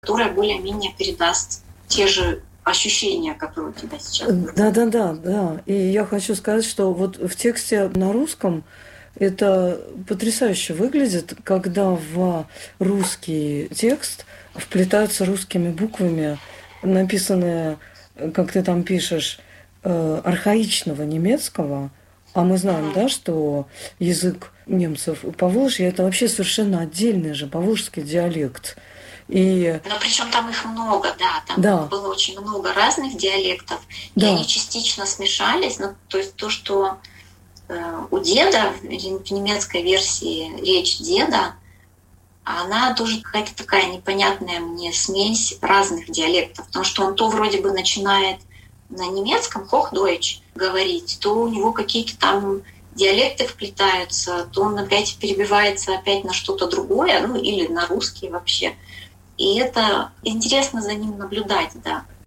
которая более-менее передаст те же ощущения, которые у тебя сейчас. Да. И я хочу сказать, что вот в тексте на русском это потрясающе выглядит, когда в русский текст вплетаются русскими буквами написанные, как ты там пишешь, архаичного немецкого. А мы знаем, да, что язык немцев Поволжья – это вообще совершенно отдельный же поволжский диалект. Но причем там их много, там было очень много разных диалектов, и они частично смешались. Ну, то есть то, что у деда, в немецкой версии речь деда, она тоже какая-то такая непонятная мне смесь разных диалектов, потому что он то вроде бы начинает на немецком Hochdeutsch говорить, то у него какие-то там диалекты вплетаются, то он опять перебивается опять на что-то другое, ну или на русский вообще. И это интересно за ним наблюдать, да.